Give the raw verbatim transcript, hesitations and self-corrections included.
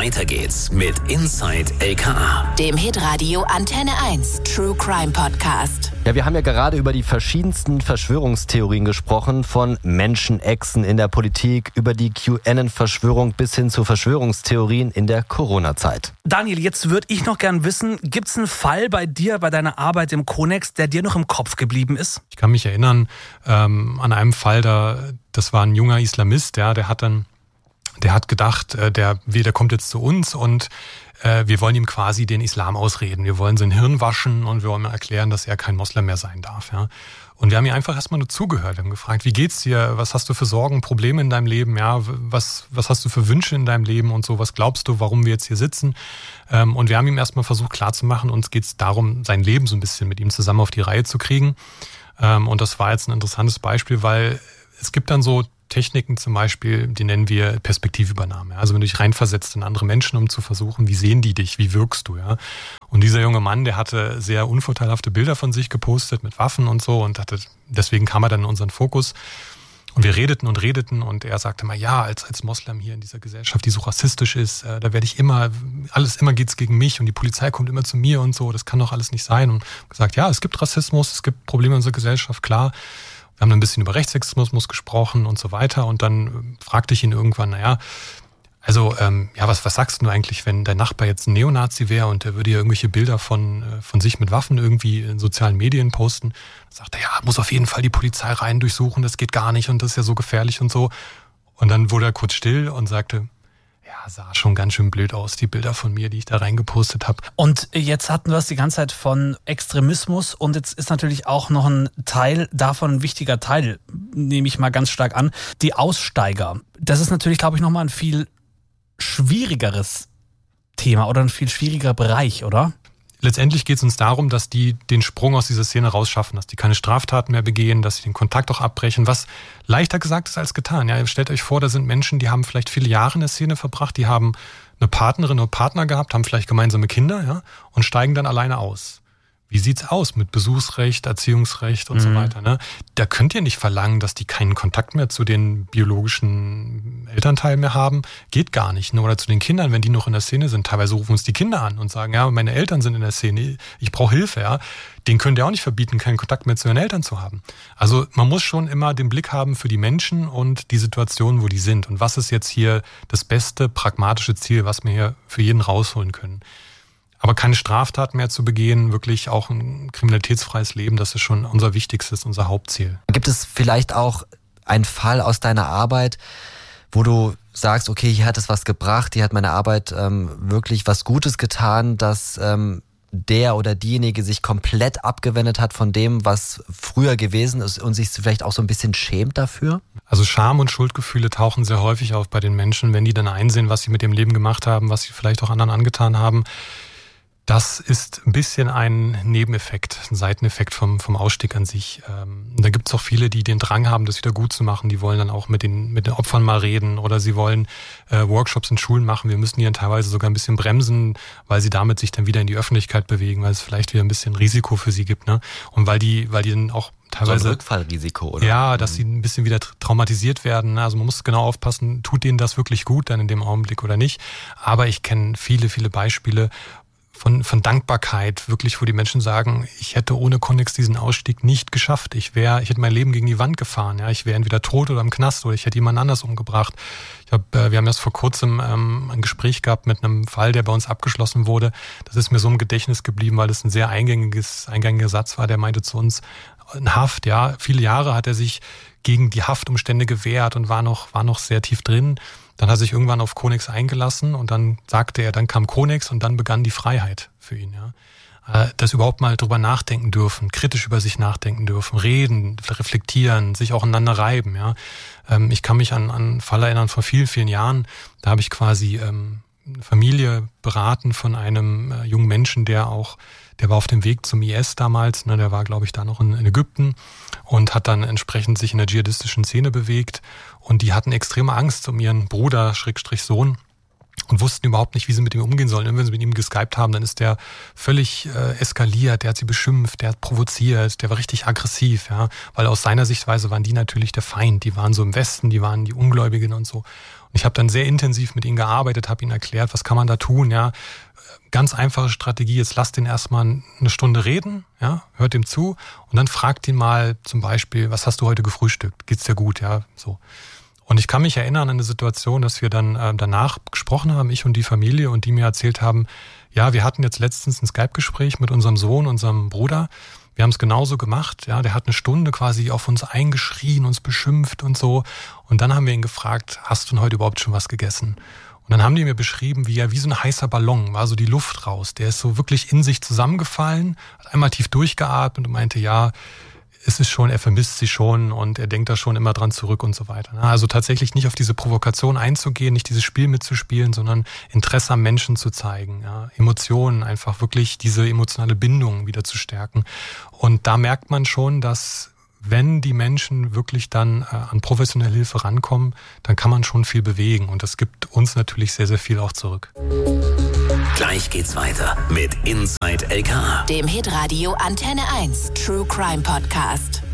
Weiter geht's mit Inside L K A, dem Hitradio Antenne eins True Crime Podcast. Ja, wir haben ja gerade über die verschiedensten Verschwörungstheorien gesprochen, von Menschenechsen in der Politik, über die QAnon-Verschwörung bis hin zu Verschwörungstheorien in der Corona-Zeit. Daniel, jetzt würde ich noch gern wissen, gibt es einen Fall bei dir, bei deiner Arbeit im Konex, der dir noch im Kopf geblieben ist? Ich kann mich erinnern ähm, an einen Fall, da, das war ein junger Islamist, ja, der hat dann, der hat gedacht, äh, der, der kommt jetzt zu uns und äh, wir wollen ihm quasi den Islam ausreden. Wir wollen sein Hirn waschen und wir wollen ihm erklären, dass er kein Moslem mehr sein darf. Ja. Und wir haben ihm einfach erstmal nur zugehört. Wir haben gefragt, wie geht's dir? Was hast du für Sorgen, Probleme in deinem Leben? Ja, was, was hast du für Wünsche in deinem Leben und so? Was glaubst du, warum wir jetzt hier sitzen? Ähm, und wir haben ihm erstmal versucht klarzumachen, uns geht's darum, sein Leben so ein bisschen mit ihm zusammen auf die Reihe zu kriegen. Ähm, und das war jetzt ein interessantes Beispiel, weil es gibt dann so Techniken zum Beispiel, die nennen wir Perspektivübernahme. Also wenn du dich reinversetzt in andere Menschen, um zu versuchen, wie sehen die dich, wie wirkst du, ja. Und dieser junge Mann, der hatte sehr unvorteilhafte Bilder von sich gepostet mit Waffen und so und hatte, deswegen kam er dann in unseren Fokus. Und wir redeten und redeten und er sagte mal, ja, als, als Moslem hier in dieser Gesellschaft, die so rassistisch ist, äh, da werde ich immer, alles immer geht's gegen mich und die Polizei kommt immer zu mir und so, das kann doch alles nicht sein. Und gesagt, ja, es gibt Rassismus, es gibt Probleme in unserer Gesellschaft, klar. Wir haben ein bisschen über Rechtsextremismus gesprochen und so weiter. Und dann fragte ich ihn irgendwann, naja, also ähm, ja, was, was sagst du eigentlich, wenn dein Nachbar jetzt ein Neonazi wäre und der würde ja irgendwelche Bilder von, äh, von sich mit Waffen irgendwie in sozialen Medien posten? Dann sagt er, ja, muss auf jeden Fall die Polizei rein durchsuchen, das geht gar nicht und das ist ja so gefährlich und so. Und dann wurde er kurz still und sagte, ja, sah schon ganz schön blöd aus, die Bilder von mir, die ich da reingepostet habe. Und jetzt hatten wir es die ganze Zeit von Extremismus und jetzt ist natürlich auch noch ein Teil davon, ein wichtiger Teil, nehme ich mal ganz stark an, die Aussteiger. Das ist natürlich, glaube ich, nochmal ein viel schwierigeres Thema oder ein viel schwierigerer Bereich, oder? Letztendlich geht es uns darum, dass die den Sprung aus dieser Szene rausschaffen, dass die keine Straftaten mehr begehen, dass sie den Kontakt auch abbrechen, was leichter gesagt ist als getan. Ja, stellt euch vor, da sind Menschen, die haben vielleicht viele Jahre in der Szene verbracht, die haben eine Partnerin oder Partner gehabt, haben vielleicht gemeinsame Kinder, ja, und steigen dann alleine aus. Wie sieht's aus mit Besuchsrecht, Erziehungsrecht und mhm. so weiter? Ne? Da könnt ihr nicht verlangen, dass die keinen Kontakt mehr zu den biologischen Elternteilen mehr haben. Geht gar nicht. Ne? Oder zu den Kindern, wenn die noch in der Szene sind. Teilweise rufen uns die Kinder an und sagen, ja, meine Eltern sind in der Szene, ich brauche Hilfe. Ja? Den könnt ihr auch nicht verbieten, keinen Kontakt mehr zu ihren Eltern zu haben. Also man muss schon immer den Blick haben für die Menschen und die Situation, wo die sind. Und was ist jetzt hier das beste, pragmatische Ziel, was wir hier für jeden rausholen können. Aber keine Straftat mehr zu begehen, wirklich auch ein kriminalitätsfreies Leben, das ist schon unser wichtigstes, unser Hauptziel. Gibt es vielleicht auch einen Fall aus deiner Arbeit, wo du sagst, okay, hier hat es was gebracht, hier hat meine Arbeit ähm, wirklich was Gutes getan, dass ähm, der oder diejenige sich komplett abgewendet hat von dem, was früher gewesen ist und sich vielleicht auch so ein bisschen schämt dafür? Also Scham und Schuldgefühle tauchen sehr häufig auf bei den Menschen, wenn die dann einsehen, was sie mit dem Leben gemacht haben, was sie vielleicht auch anderen angetan haben. Das ist ein bisschen ein Nebeneffekt, ein Seiteneffekt vom, vom Ausstieg an sich. Ähm, da gibt es auch viele, die den Drang haben, das wieder gut zu machen. Die wollen dann auch mit den, mit den Opfern mal reden oder sie wollen äh, Workshops in Schulen machen. Wir müssen die dann teilweise sogar ein bisschen bremsen, weil sie damit sich dann wieder in die Öffentlichkeit bewegen, weil es vielleicht wieder ein bisschen Risiko für sie gibt. Ne? Und weil die, weil die dann auch teilweise... So ein Rückfallrisiko, oder? Ja, dass sie ein bisschen wieder traumatisiert werden. Also man muss genau aufpassen, tut denen das wirklich gut dann in dem Augenblick oder nicht. Aber ich kenne viele, viele Beispiele, Von, von Dankbarkeit, wirklich, wo die Menschen sagen, ich hätte ohne Konex diesen Ausstieg nicht geschafft. Ich wäre, ich hätte mein Leben gegen die Wand gefahren. Ja, ich wäre entweder tot oder im Knast oder ich hätte jemand anders umgebracht. Ich hab, äh, wir haben erst vor kurzem ähm, ein Gespräch gehabt mit einem Fall, der bei uns abgeschlossen wurde. Das ist mir so im Gedächtnis geblieben, weil es ein sehr eingängiges, eingängiger Satz war. Der meinte zu uns, in Haft, ja, viele Jahre hat er sich gegen die Haftumstände gewehrt und war noch, war noch sehr tief drin. Dann hat er sich irgendwann auf Konex eingelassen und dann sagte er, dann kam Konex und dann begann die Freiheit für ihn. Ja. Dass überhaupt mal drüber nachdenken dürfen, kritisch über sich nachdenken dürfen, reden, reflektieren, sich auch aneinander reiben. Ja. Ich kann mich an, an einen Fall erinnern vor vielen, vielen Jahren, da habe ich quasi ähm, eine Familie beraten von einem äh, jungen Menschen, der auch, der war auf dem Weg zum I S damals, ne, der war, glaube ich, da noch in, in Ägypten und hat dann entsprechend sich in der dschihadistischen Szene bewegt und die hatten extreme Angst um ihren Bruder, Schrägstrich Sohn, und wussten überhaupt nicht, wie sie mit ihm umgehen sollen. Und wenn sie mit ihm geskypt haben, dann ist der völlig äh, eskaliert, der hat sie beschimpft, der hat provoziert, der war richtig aggressiv, ja, weil aus seiner Sichtweise waren die natürlich der Feind, die waren so im Westen, die waren die Ungläubigen und so. Und ich habe dann sehr intensiv mit ihnen gearbeitet, habe ihnen erklärt, was kann man da tun, ja. Ganz einfache Strategie, jetzt lasst ihn erstmal eine Stunde reden, ja, hört ihm zu und dann fragt ihn mal zum Beispiel, was hast du heute gefrühstückt? Geht's dir gut, ja, so. Und ich kann mich erinnern an eine Situation, dass wir dann äh, danach gesprochen haben, ich und die Familie, und die mir erzählt haben, ja, wir hatten jetzt letztens ein Skype-Gespräch mit unserem Sohn, unserem Bruder. Wir haben es genauso gemacht, ja, der hat eine Stunde quasi auf uns eingeschrien, uns beschimpft und so. Und dann haben wir ihn gefragt, hast du denn heute überhaupt schon was gegessen? Und dann haben die mir beschrieben, wie er wie so ein heißer Ballon, war so die Luft raus. Der ist so wirklich in sich zusammengefallen, hat einmal tief durchgeatmet und meinte, ja, es ist schon, er vermisst sie schon und er denkt da schon immer dran zurück und so weiter. Also tatsächlich nicht auf diese Provokation einzugehen, nicht dieses Spiel mitzuspielen, sondern Interesse am Menschen zu zeigen, ja, Emotionen, einfach wirklich diese emotionale Bindung wieder zu stärken. Und da merkt man schon, dass wenn die Menschen wirklich dann äh, an professionelle Hilfe rankommen, dann kann man schon viel bewegen und das gibt uns natürlich sehr, sehr viel auch zurück. Gleich geht's weiter mit Inside L K A. Dem Hitradio Antenne eins True Crime Podcast.